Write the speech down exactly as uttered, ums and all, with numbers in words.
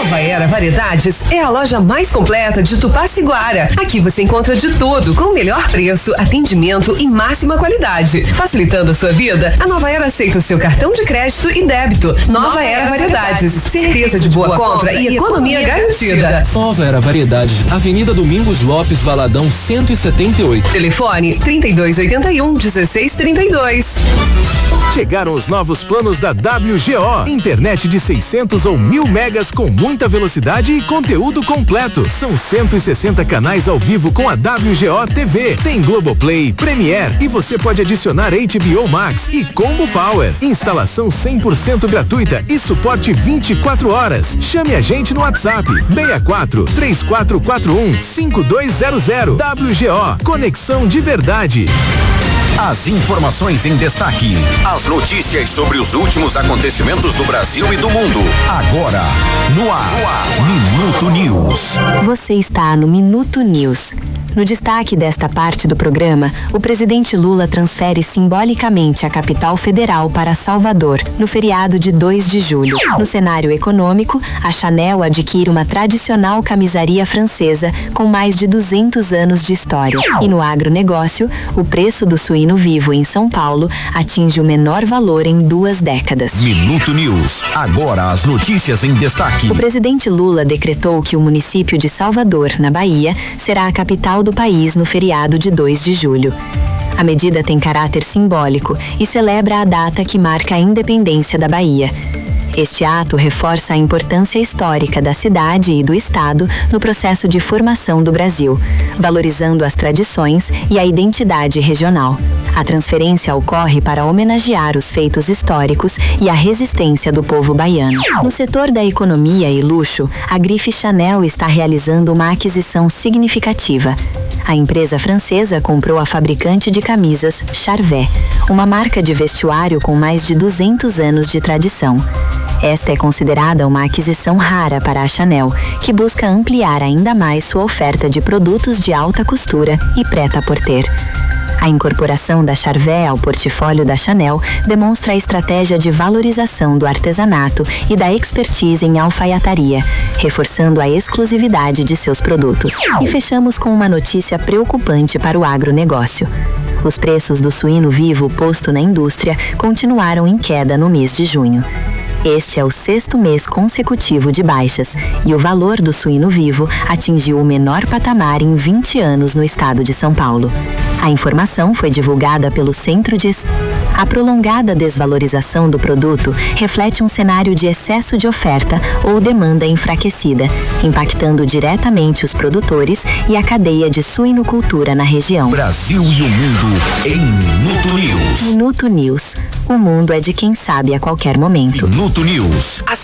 Nova Era Variedades é a loja mais completa de Tupaciguara. Aqui você encontra de tudo com o melhor preço, atendimento e máxima qualidade. Facilitando a sua vida, a Nova Era aceita o seu cartão de crédito e débito. Nova, Nova Era Variedades, certeza de boa compra e economia garantida. Nova Era Variedades, Avenida Domingos Lopes, Valadão cento e setenta e oito. Telefone trinta e dois oitenta e um, dezesseis trinta e dois. Chegaram os novos planos da W G O. Internet de seiscentos ou mil megas com muita velocidade e conteúdo completo. São cento e sessenta canais ao vivo com a W G O T V. Tem Globoplay, Premiere e você pode adicionar H B O Max e Combo Power. Instalação cem por cento gratuita e suporte vinte e quatro horas. Chame a gente no WhatsApp seis quatro, três quatro quatro um, cinco dois zero zero. W G O, conexão de verdade. As informações em destaque. As notícias sobre os últimos acontecimentos do Brasil e do mundo. Agora, no ar, no ar. Minuto News. Você está no Minuto News. No destaque desta parte do programa, o presidente Lula transfere simbolicamente a capital federal para Salvador, no feriado de dois de julho. No cenário econômico, a Chanel adquire uma tradicional camisaria francesa com mais de duzentos anos de história. E no agronegócio, o preço do suíno vivo em São Paulo atinge o menor valor em duas décadas. Minuto News. Agora as notícias em destaque. O presidente Lula decretou que o município de Salvador, na Bahia, será a capital do país no feriado de dois de julho. A medida tem caráter simbólico e celebra a data que marca a independência da Bahia. Este ato reforça a importância histórica da cidade e do estado no processo de formação do Brasil, valorizando as tradições e a identidade regional. A transferência ocorre para homenagear os feitos históricos e a resistência do povo baiano. No setor da economia e luxo, a grife Chanel está realizando uma aquisição significativa. A empresa francesa comprou a fabricante de camisas Charvet, uma marca de vestuário com mais de duzentos anos de tradição. Esta é considerada uma aquisição rara para a Chanel, que busca ampliar ainda mais sua oferta de produtos de alta costura e prêt-à-porter. A incorporação da Charvet ao portfólio da Chanel demonstra a estratégia de valorização do artesanato e da expertise em alfaiataria, reforçando a exclusividade de seus produtos. E fechamos com uma notícia preocupante para o agronegócio. Os preços do suíno vivo posto na indústria continuaram em queda no mês de junho. Este é o sexto mês consecutivo de baixas e o valor do suíno vivo atingiu o menor patamar em vinte anos no estado de São Paulo. A informação foi divulgada pelo Centro de... A prolongada desvalorização do produto reflete um cenário de excesso de oferta ou demanda enfraquecida, impactando diretamente os produtores e a cadeia de suinocultura na região. Brasil e o mundo em Minuto News. Minuto News. O mundo é de quem sabe a qualquer momento. Minuto News.